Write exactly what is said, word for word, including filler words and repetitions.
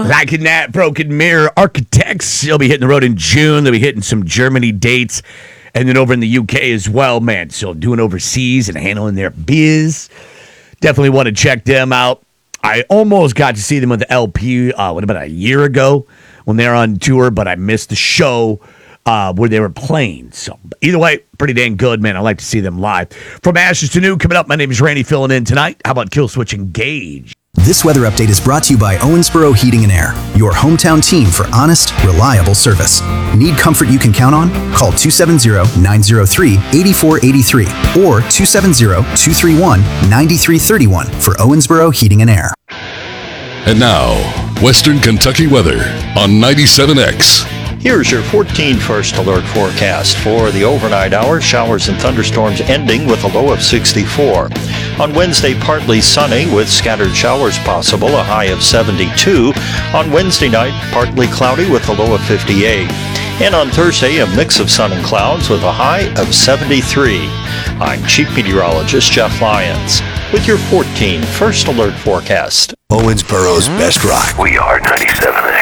Liking that. Broken Mirror Architects. They'll be hitting the road in June. They'll be hitting some Germany dates. And then over in the U K as well, man. So doing overseas and handling their biz. Definitely want to check them out. I almost got to see them with the L P, uh, what, about a year ago when they were on tour, but I missed the show uh, where they were playing. So either way, pretty dang good, man. I like to see them live. From Ashes to New, coming up, my name is Randy filling in tonight. How about Kill Switch Engage? This weather update is brought to you by Owensboro Heating and Air, your hometown team for honest, reliable service. Need comfort you can count on? Call two seven zero, nine zero three, eight four eight three or two seven zero, two three one, nine three three one for Owensboro Heating and Air. And now, Western Kentucky weather on ninety-seven X. Here's your fourteen First Alert forecast for the overnight hours. Showers and thunderstorms ending with a low of sixty-four. On Wednesday, partly sunny with scattered showers possible, a high of seventy-two. On Wednesday night, partly cloudy with a low of fifty-eight. And on Thursday, a mix of sun and clouds with a high of seventy-three. I'm Chief Meteorologist Jeff Lyons with your fourteen First Alert forecast. Owensboro's best rock. We are ninety-seven